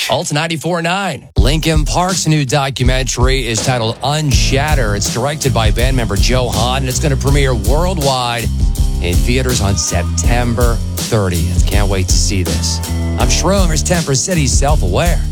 Alta 94.9. Linkin Park's new documentary is titled Unshatter. It's directed by band member Joe Hahn, and it's going to premiere worldwide in theaters on September 30th. Can't wait to see this. I'm Schroeder's Temper City Self-Aware.